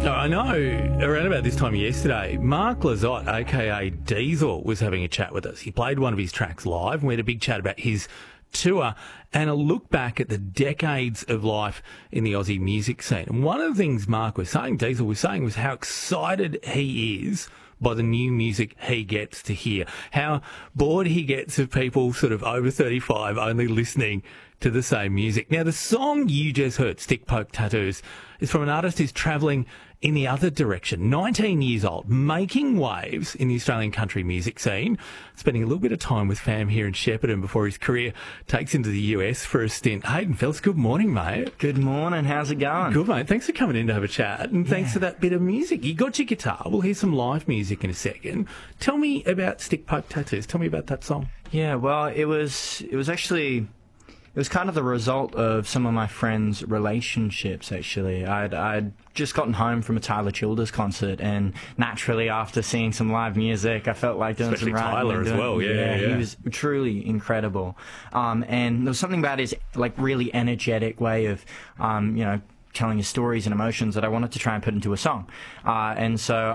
I know around about this time yesterday, Mark Lizotte, aka Diesel, was having a chat with us. He played one of his tracks live, and we had a big chat about his tour and a look back at the decades of life in the Aussie music scene. And one of the things Mark was saying, Diesel was saying, was how excited he is by the new music he gets to hear. How bored he gets of people sort of over 35 only listening to the same music. Now, the song you just heard, Stick Poke Tattoos, is from an artist who's travelling in the other direction. 19 years old, making waves in the Australian country music scene, spending a little bit of time with fam here in Shepparton before his career takes him to the US for a stint. Hayden Phelps, good morning, mate. Good morning. How's it going? Good, mate. Thanks for coming in to have a chat, and thanks for that bit of music. You got your guitar. We'll hear some live music in a second. Tell me about Stick Poke Tattoos. Tell me about that song. Yeah, well, it was kind of the result of some of my friends' relationships, actually. I'd just gotten home from a Tyler Childers concert, and naturally, after seeing some live music, I felt like doing Especially some writing. Tyler as well, yeah. He was truly incredible. And there was something about his really energetic way of, telling his stories and emotions that I wanted to try and put into a song. And so